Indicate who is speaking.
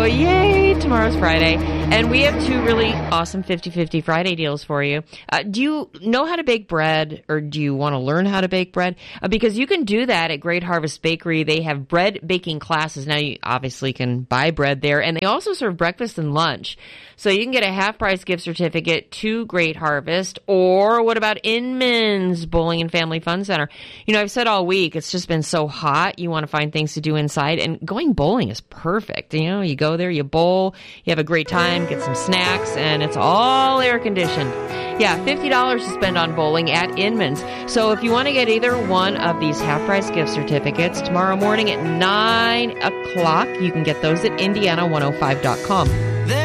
Speaker 1: yay, tomorrow's Friday. And we have two really awesome 50-50 Friday deals for you. Do you know how to bake bread, or do you want to learn how to bake bread? Because you can do that at Great Harvest Bakery. They have bread baking classes. Now, you obviously can buy bread there, and they also serve breakfast and lunch. So you can get a half-price gift certificate to Great Harvest, or what about Inman's Bowling and Family Fun Center? You know, I've said all week, it's just been so hot, you want to find things to do inside, and going bowling is perfect. You know, you go there, you bowl, you have a great time, get some snacks, and it's all air-conditioned. Yeah, $50 to spend on bowling at Inman's. So if you want to get either one of these half-price gift certificates tomorrow morning at 9 o'clock, you can get those at Indiana105.com.